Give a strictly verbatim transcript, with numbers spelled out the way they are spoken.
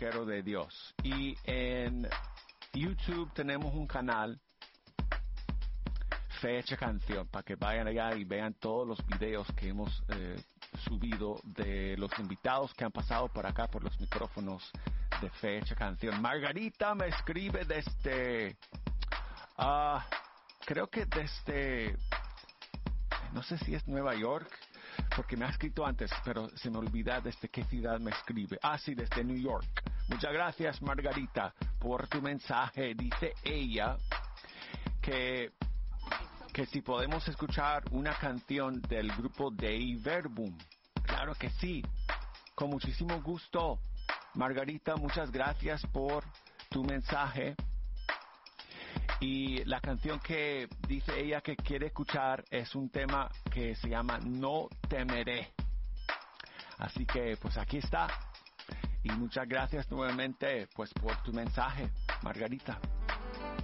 Arquero de Dios. Y en YouTube tenemos un canal, Fecha Canción, para que vayan allá y vean todos los videos que hemos eh, subido de los invitados que han pasado por acá por los micrófonos de Fecha Canción. Margarita me escribe desde, uh, creo que desde, no sé si es Nueva York, porque me ha escrito antes, pero se me olvida desde qué ciudad me escribe. Ah, sí, desde New York. Muchas gracias, Margarita, por tu mensaje. Dice ella que, que si podemos escuchar una canción del grupo Dei Verbum. Claro que sí, con muchísimo gusto. Margarita, muchas gracias por tu mensaje. Y la canción que dice ella que quiere escuchar es un tema que se llama No Temeré. Así que pues aquí está. Y muchas gracias nuevamente pues por tu mensaje, Margarita.